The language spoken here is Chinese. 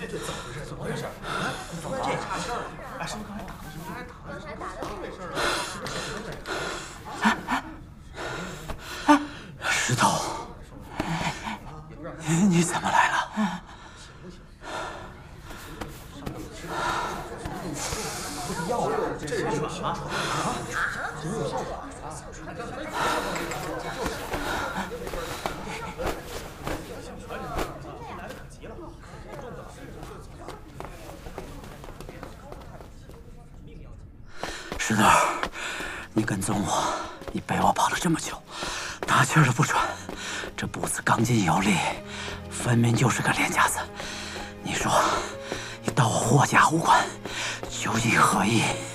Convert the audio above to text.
这怎么回事？怎么回事？啊，你突然这岔气儿了？哎，是不是刚才打的？是不是刚才打的？没事了。 石头，你怎么来了？ 药这是宣传啊！怎么有效果？ 石头，你跟踪我，你背我跑了这么久，大气儿都不喘，这步子刚劲有力，分明就是个练家子。你说，你盗我霍家武馆，究竟何意？